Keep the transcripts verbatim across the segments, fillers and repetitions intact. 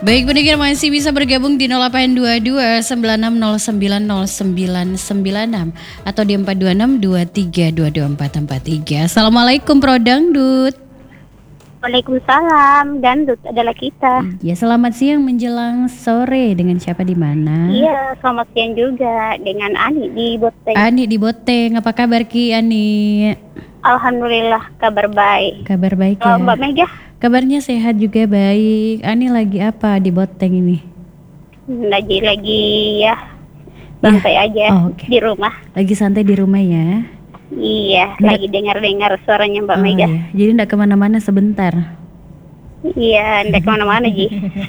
Baik pendengar masih bisa bergabung di nol delapan dua dua sembilan enam nol sembilan nol sembilan sembilan enam atau di empat dua enam dua tiga dua dua empat empat tiga. Assalamualaikum Pro Dangdut. Waalaikumsalam, Dangdut adalah kita. Ya, selamat siang menjelang sore, dengan siapa di mana? Iya, selamat siang juga dengan Ani di Boteng. Ani di Boteng, apa kabar Ki Ani? Alhamdulillah kabar baik. Kabar baik Kalau ya. Mbak Mega? Kabarnya sehat juga baik. Ani lagi apa di Boteng ini? Lagi lagi ya santai ya. aja Oh, okay. Di rumah. Lagi santai di rumah ya? Iya, Nggak... lagi dengar-dengar suaranya Mbak oh, Mega. Iya. Jadi enggak kemana-mana sebentar? Iya, enggak kemana-mana Ji.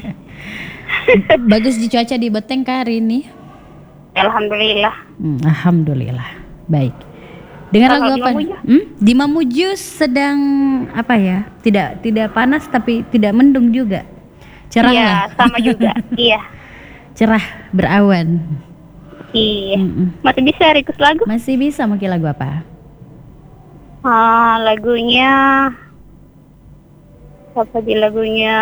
Bagus di cuaca di Boteng hari ini? Alhamdulillah. Hmm, Alhamdulillah, baik. Dengar lagu apa? Hmm? Di Mamuju sedang apa ya? Tidak tidak panas tapi tidak mendung juga. Cerah Iya, lah. sama juga. Iya. Cerah, berawan. Iya. Mm-mm. Masih bisa request lagu? Masih bisa, mau lagu apa? Ah, lagunya apa di lagunya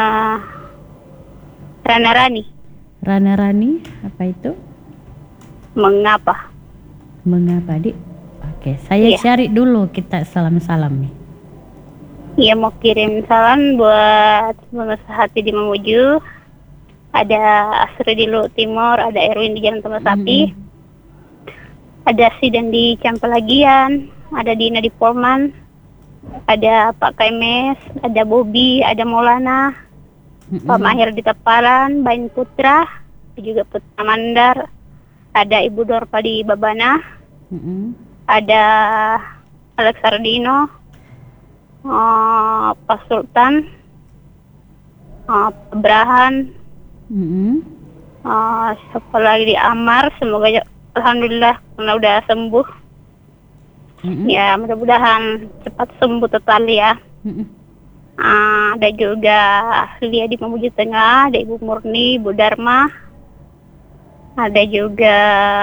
Rana Rani. Rana Rani, apa itu? Mengapa? Mengapa, Dik? Oke, saya iya. cari dulu, kita salam-salam nih. Iya, mau kirim salam buat pengusaha hati di Mamuju. Ada Asri di Lu Timur, ada Erwin di Jalan Tambah Sapi. Mm-hmm. Ada Sidan di Campelagian, ada Dina di Polman. Ada Pak Kemes, ada Bobby, ada Maulana. Mm-hmm. Pak Mahir di Tepalan, Bain Putra, juga Putra Mandar. Ada Ibu Dorpa di Babana. Mm-hmm. Ada Alex Ardino, uh, Pak Sultan, uh, Brahan, mm-hmm. uh, siapa lagi di Amar. Semoga alhamdulillah karena udah sembuh. Mm-hmm. Ya mudah-mudahan cepat sembuh total ya. Mm-hmm. uh, Ada juga Lia di Mamuju Tengah, ada Ibu Murni, Ibu Dharma, ada juga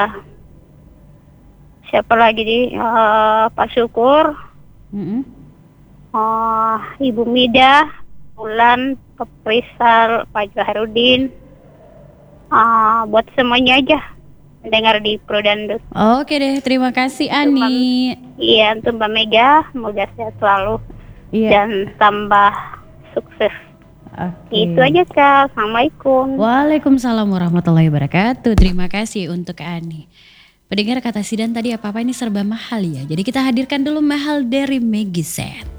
siapa lagi di uh, Pak Syukur, mm-hmm. uh, Ibu Mida, Bulan, Pak Rizal, Pak Jaharudin, uh, buat semuanya aja dengar di Pro Dangdut. Oke deh, terima kasih Ani. Iya, untuk Mbak Mega, semoga sehat selalu iya. Dan tambah sukses. Okay. Itu aja Kak. Assalamualaikum. Waalaikumsalam warahmatullahi wabarakatuh. Terima kasih untuk Ani. Pendengar kata Sidan tadi apa-apa ini serba mahal ya. Jadi kita hadirkan dulu mahal dari Meggy Set.